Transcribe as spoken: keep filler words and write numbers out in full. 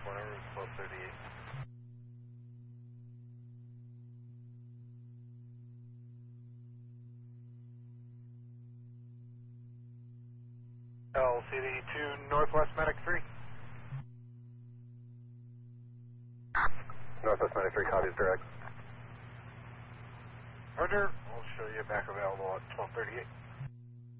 whatever, it's twelve thirty-eight. L C D two Northwest Medic three. Northwest Medic three, copies direct. Roger, we'll show you back available at twelve thirty-eight.